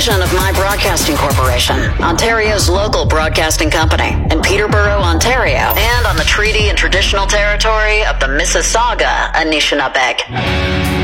division of My Broadcasting Corporation, Ontario's local broadcasting company in Peterborough, Ontario, and on the treaty and traditional territory of the Mississauga Anishinaabe.